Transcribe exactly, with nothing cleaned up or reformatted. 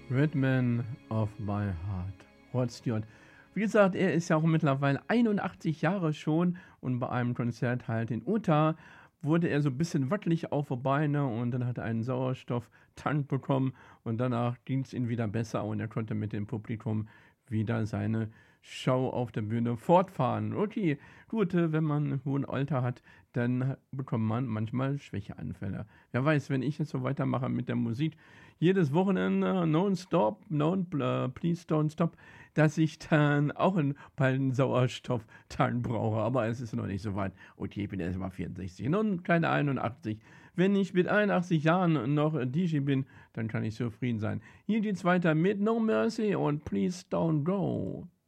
Redman of My Heart, Rod Stewart. Wie gesagt, er ist ja auch mittlerweile einundachtzig Jahre schon und bei einem Konzert halt in Utah wurde er so ein bisschen wackelig auf die Beine und dann hat er einen Sauerstofftank bekommen und danach ging es ihm wieder besser und er konnte mit dem Publikum wieder seine Show auf der Bühne fortfahren. Okay, gut, äh, wenn man ein hohen Alter hat, dann bekommt man manchmal Schwächeanfälle. Wer weiß, wenn ich jetzt so weitermache mit der Musik, jedes Wochenende non-stop, non, äh, please don't stop, dass ich dann auch ein, bald einen Sauerstofftank brauche. Aber es ist noch nicht so weit. Okay, ich bin erst mal vierundsechzig, nun keine einundachtzig. Wenn ich mit einundachtzig Jahren noch D J bin, dann kann ich zufrieden sein. Hier geht's weiter mit No Mercy und Please Don't Go.